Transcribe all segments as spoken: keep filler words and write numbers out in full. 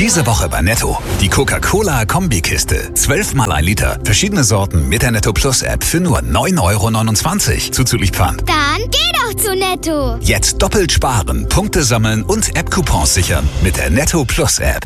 Diese Woche bei Netto. Die Coca-Cola-Kombikiste. zwölf mal ein Liter. Verschiedene Sorten mit der Netto Plus App für nur neun Euro neunundzwanzig. Zuzüglich Pfand. Dann geh doch zu Netto. Jetzt doppelt sparen, Punkte sammeln und App-Coupons sichern mit der Netto Plus App.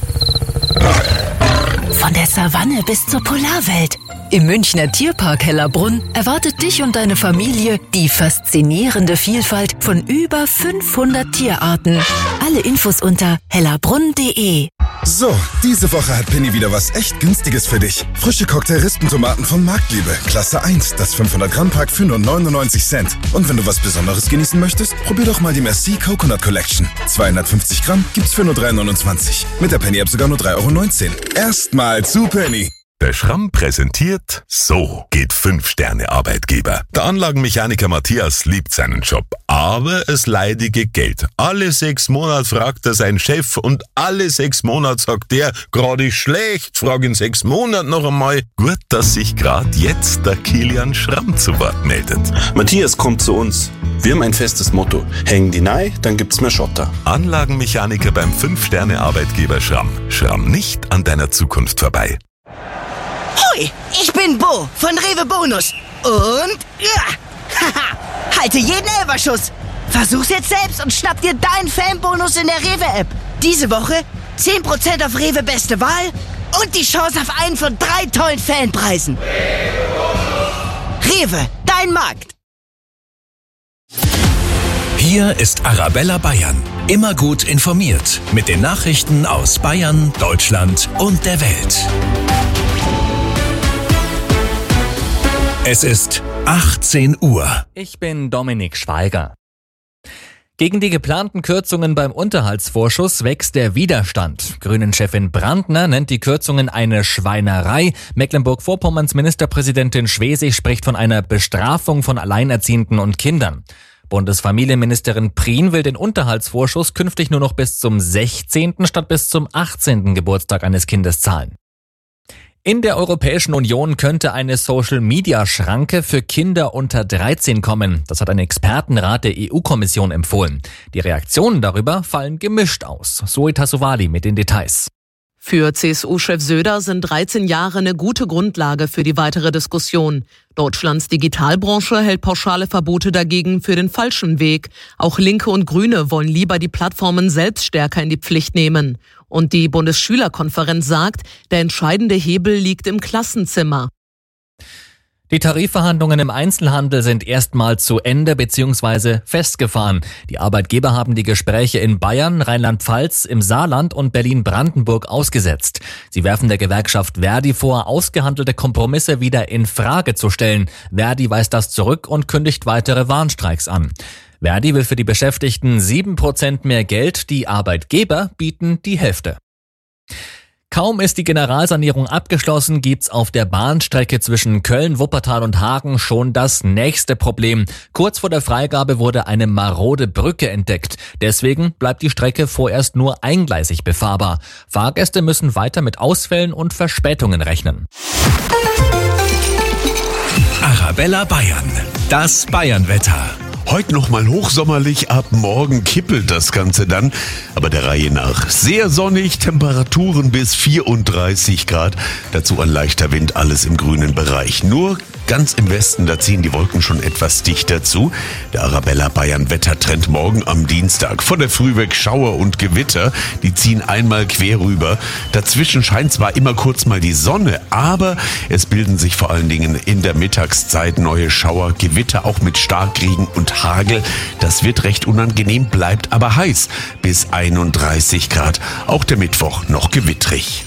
Von der Savanne bis zur Polarwelt. Im Münchner Tierpark Hellerbrunn erwartet dich und deine Familie die faszinierende Vielfalt von über fünfhundert Tierarten. Alle Infos unter hellerbrunn punkt de. So, diese Woche hat Penny wieder was echt Günstiges für dich. Frische Cocktail-Rispentomaten von Marktliebe. Klasse eins, das fünfhundert Gramm Pack für nur neunundneunzig Cent. Und wenn du was Besonderes genießen möchtest, probier doch mal die Merci Coconut Collection. zweihundertfünfzig Gramm gibt's für nur drei neunundzwanzig. Mit der Penny-App sogar nur drei Euro neunzehn. Erstmal zu Penny. Der Schramm präsentiert, so geht fünf-Sterne-Arbeitgeber. Der Anlagenmechaniker Matthias liebt seinen Job, aber es leidige Geld. Alle sechs Monate fragt er seinen Chef und alle sechs Monate sagt der, gerade schlecht, frag in sechs Monaten noch einmal. Gut, dass sich gerade jetzt der Kilian Schramm zu Wort meldet. Matthias kommt zu uns. Wir haben ein festes Motto. Hängen die Nei, dann gibt's mehr Schotter. Anlagenmechaniker beim fünf-Sterne-Arbeitgeber Schramm. Schramm nicht an deiner Zukunft vorbei. Hoi, ich bin Bo von Rewe Bonus. Und, ja, haha, halte jeden Elferschuss. Versuch's jetzt selbst und schnapp dir deinen Fanbonus in der Rewe-App. Diese Woche zehn Prozent auf Rewe Beste Wahl und die Chance auf einen von drei tollen Fanpreisen. Rewe, dein Markt. Hier ist Arabella Bayern. Immer gut informiert mit den Nachrichten aus Bayern, Deutschland und der Welt. Es ist achtzehn Uhr. Ich bin Dominik Schweiger. Gegen die geplanten Kürzungen beim Unterhaltsvorschuss wächst der Widerstand. Grünen-Chefin Brandner nennt die Kürzungen eine Schweinerei. Mecklenburg-Vorpommerns Ministerpräsidentin Schwesig spricht von einer Bestrafung von Alleinerziehenden und Kindern. Bundesfamilienministerin Prien will den Unterhaltsvorschuss künftig nur noch bis zum sechzehnten statt bis zum achtzehnten Geburtstag eines Kindes zahlen. In der Europäischen Union könnte eine Social-Media-Schranke für Kinder unter dreizehn kommen. Das hat ein Expertenrat der E U-Kommission empfohlen. Die Reaktionen darüber fallen gemischt aus. Zoe Tassovali mit den Details. Für C S U-Chef Söder sind dreizehn Jahre eine gute Grundlage für die weitere Diskussion. Deutschlands Digitalbranche hält pauschale Verbote dagegen für den falschen Weg. Auch Linke und Grüne wollen lieber die Plattformen selbst stärker in die Pflicht nehmen. Und die Bundesschülerkonferenz sagt, der entscheidende Hebel liegt im Klassenzimmer. Die Tarifverhandlungen im Einzelhandel sind erstmal zu Ende bzw. festgefahren. Die Arbeitgeber haben die Gespräche in Bayern, Rheinland-Pfalz, im Saarland und Berlin-Brandenburg ausgesetzt. Sie werfen der Gewerkschaft Verdi vor, ausgehandelte Kompromisse wieder in Frage zu stellen. Verdi weist das zurück und kündigt weitere Warnstreiks an. Verdi will für die Beschäftigten sieben Prozent mehr Geld, die Arbeitgeber bieten die Hälfte. Kaum ist die Generalsanierung abgeschlossen, gibt's auf der Bahnstrecke zwischen Köln, Wuppertal und Hagen schon das nächste Problem. Kurz vor der Freigabe wurde eine marode Brücke entdeckt. Deswegen bleibt die Strecke vorerst nur eingleisig befahrbar. Fahrgäste müssen weiter mit Ausfällen und Verspätungen rechnen. Arabella Bayern, das Bayernwetter. Heute noch mal hochsommerlich, ab morgen kippelt das Ganze dann, aber der Reihe nach. Sehr sonnig, Temperaturen bis vierunddreißig Grad, dazu ein leichter Wind, alles im grünen Bereich. Nur ganz im Westen, da ziehen die Wolken schon etwas dichter zu. Der Arabella Bayern Wettertrend morgen am Dienstag. Von der Früh weg Schauer und Gewitter, die ziehen einmal quer rüber. Dazwischen scheint zwar immer kurz mal die Sonne, aber es bilden sich vor allen Dingen in der Mittagszeit neue Schauer, Gewitter, auch mit Starkregen und Hagel. Das wird recht unangenehm, bleibt aber heiß. Bis einunddreißig Grad. Auch der Mittwoch noch gewittrig.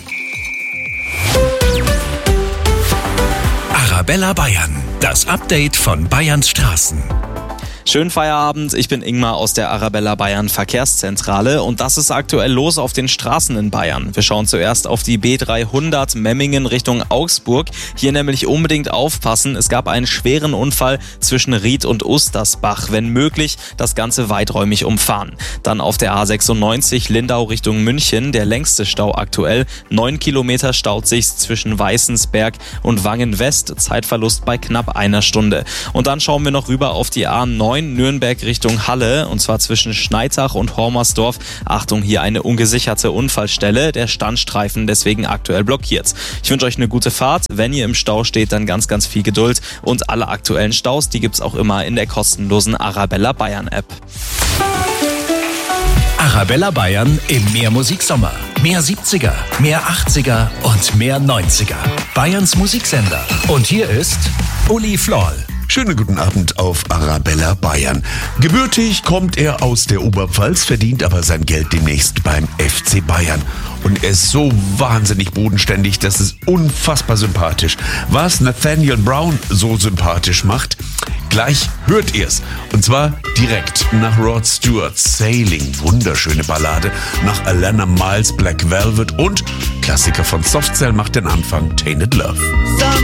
Arabella Bayern, das Update von Bayerns Straßen. Schönen Feierabend, ich bin Ingmar aus der Arabella Bayern Verkehrszentrale und das ist aktuell los auf den Straßen in Bayern. Wir schauen zuerst auf die B dreihundert Memmingen Richtung Augsburg. Hier nämlich unbedingt aufpassen, es gab einen schweren Unfall zwischen Ried und Ustersbach. Wenn möglich, das Ganze weiträumig umfahren. Dann auf der A sechsundneunzig Lindau Richtung München, der längste Stau aktuell. Neun Kilometer staut sich zwischen Weißensberg und Wangen West, Zeitverlust bei knapp einer Stunde. Und dann schauen wir noch rüber auf die A neun neun Nürnberg Richtung Halle, und zwar zwischen Schneitach und Hormersdorf. Achtung, hier eine ungesicherte Unfallstelle. Der Standstreifen deswegen aktuell blockiert. Ich wünsche euch eine gute Fahrt. Wenn ihr im Stau steht, dann ganz, ganz viel Geduld. Und alle aktuellen Staus, die gibt's auch immer in der kostenlosen Arabella Bayern App. Arabella Bayern im Mehrmusik-Sommer. Mehr siebziger, mehr achtziger und mehr neunziger. Bayerns Musiksender. Und hier ist Uli Floll. Schönen guten Abend auf Arabella Bayern. Gebürtig kommt er aus der Oberpfalz, verdient aber sein Geld demnächst beim F C Bayern. Und er ist so wahnsinnig bodenständig, das ist unfassbar sympathisch. Was Nathaniel Brown so sympathisch macht, gleich hört ihr's. Und zwar direkt nach Rod Stewart, Sailing, wunderschöne Ballade, nach Alana Miles, Black Velvet und Klassiker von Soft Cell macht den Anfang, Tainted Love.